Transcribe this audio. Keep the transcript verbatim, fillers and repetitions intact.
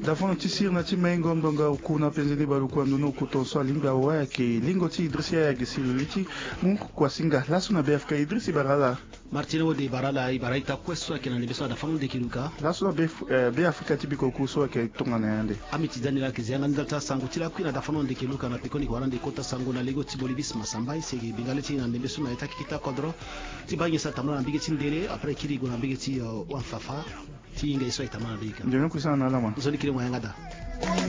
Dafono tisir na ti mengo ndonga ukuna penzeni balu quando no kutonso linga wa ke lingo ti Idrisi ya gisiliti mu kwa singa lasu na bef ka Idrisi barala Martino de barala ibaraita questo che na lebeso da famu de kiluka lasu na bef be Afrika ti biko kuso ke tonga na yande amiti danila kizanga ndalta sangu tila kwina da famu de kiluka na pekoni kwa rande kota sangu na lego ti bolibis masamba sege bingaleti na lebeso na eta kita kodro ti bangi sa tamana bigeti ndere après kiri go na bigeti wa fafa ti inga iso itamana bika ndio kusana na lama zoni kile mwanga da